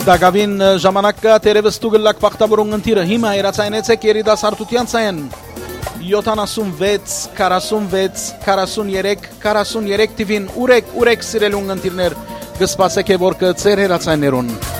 Դագավին ժամանակ կա տերևս տուգլակ պախտավորուն ընտիրը հիմա երացայնեցեք երիտասարդության ցայն 76 46 43 43 տիվին ուրեք սիրելուն ընտիրներ գսպասեք որ կծեր երացայներուն